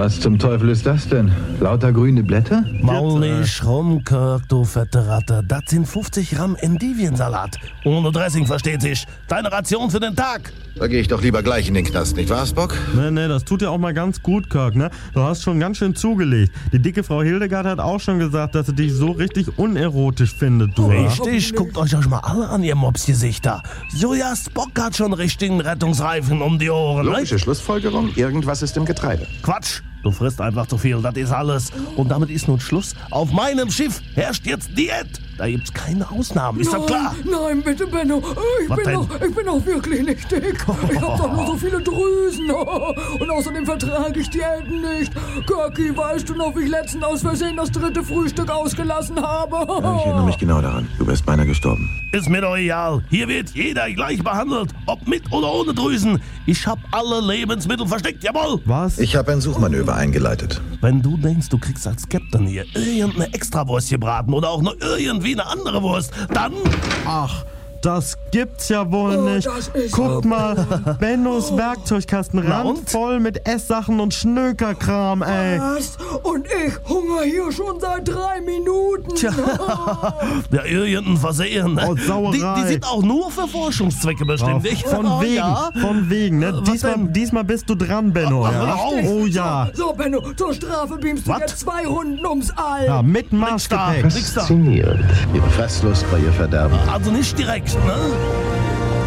Was zum Teufel ist das denn? Lauter grüne Blätter? Maul nicht rum, Kirk, du fette Ratte. Das sind 50 Gramm Endiviensalat. Ohne Dressing, versteht sich. Deine Ration für den Tag. Da gehe ich doch lieber gleich in den Knast, nicht wahr, Spock? Nee, das tut dir auch mal ganz gut, Kirk, ne? Du hast schon ganz schön zugelegt. Die dicke Frau Hildegard hat auch schon gesagt, dass sie dich so richtig unerotisch findet, du. Richtig, guckt euch mal alle an, ihr Mopsgesichter. So ja, Spock hat schon richtigen Rettungsreifen um die Ohren, ne? Logische Schlussfolgerung, irgendwas ist im Getreide. Quatsch, du frisst einfach zu viel, das ist alles. Und damit ist nun Schluss. Auf meinem Schiff herrscht jetzt Diät. Da gibt's keine Ausnahmen, ist das klar? Nein, bitte, Benno. Ich bin auch wirklich nicht dick. Ich hab doch nur so viele Drüsen. Und außerdem vertrage ich Diäten nicht. Kirky, weißt du noch, wie ich letztens aus Versehen das 3. Frühstück ausgelassen habe? Ja, ich erinnere mich genau daran. Du wärst beinahe gestorben. Ist mir doch egal. Hier wird jeder gleich behandelt. Ob mit oder ohne Drüsen. Ich hab alle Lebensmittel versteckt, jawohl. Was? Ich habe ein Suchmanöver eingeleitet. Wenn du denkst, du kriegst als Captain hier irgendeine Extrawurst gebraten oder auch nur irgendwie eine andere Wurst, dann... Ach, das gibt's ja wohl nicht. Guck mal, Bennos Werkzeugkasten randvoll mit Esssachen und Schnökerkram, ey. Was? Und ich hungere hier schon seit 3 Minuten. Tja, ja, irgendein Versehen, ne? Oh, Sauerei. Die sind auch nur für Forschungszwecke bestimmt, nicht? Von wegen, ne? Diesmal bist du dran, Benno, ja? Oh ja. So, Benno, zur Strafe beamst du jetzt 2 Runden ums All. Ja, mit Marschgepäck. Faszinierend. Ihre Fresslust war ihr Verderben. Also nicht direkt, ne?